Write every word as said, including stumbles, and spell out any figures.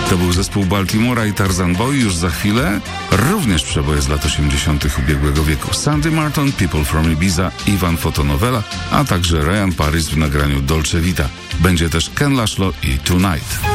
To był zespół Baltimora i Tarzan Boy. Już za chwilę również przeboje z lat osiemdziesiątych ubiegłego wieku. Sandy Martin, People from Ibiza, Ivan Fotonovela, a także Ryan Paris w nagraniu Dolce Vita. Będzie też Ken Laszlo i Tonight.